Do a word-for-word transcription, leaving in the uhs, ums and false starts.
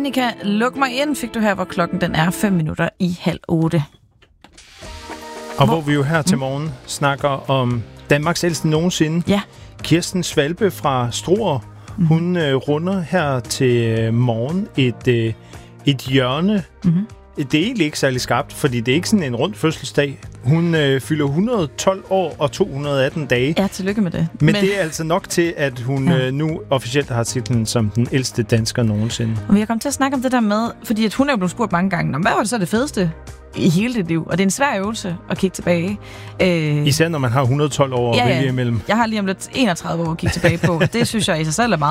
Annika, luk mig ind, fik du her, hvor klokken den er fem minutter i halv otte. Og hvor, hvor vi jo her til morgen mm. snakker om Danmarks ældste nogensinde. Ja. Kirsten Svalbe fra Struer. Mm. Hun øh, runder her til morgen et, øh, et hjørne. Mm-hmm. Det er egentlig ikke særlig skarpt, fordi det er ikke sådan en rund fødselsdag. Hun øh, fylder et hundrede og tolv år og to hundrede og atten dage. Ja, tillykke med det. Men, Men det er altså nok til, at hun ja. øh, nu officielt har titlen som den ældste dansker nogensinde. Og vi har kommet til at snakke om det der med, fordi at hun er jo blevet spurgt mange gange, hvad var det så det fedeste i hele dit liv? Og det er en svær øvelse at kigge tilbage. Øh, Især når man har et hundrede og tolv år ja, at vælge ja. imellem. Jeg har lige om lidt enogtredive år at kigge tilbage på. Det synes jeg i sig selv er meget.